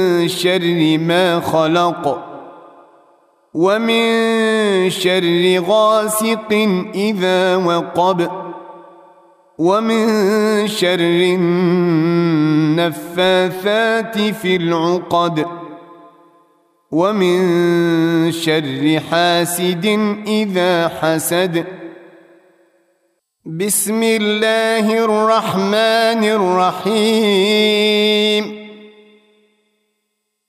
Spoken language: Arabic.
شر ما خلق ومن شر غاسق إذا وقب ومن شر النفاثات في العقد ومن شر حاسد إذا حسد. بسم الله الرحمن الرحيم.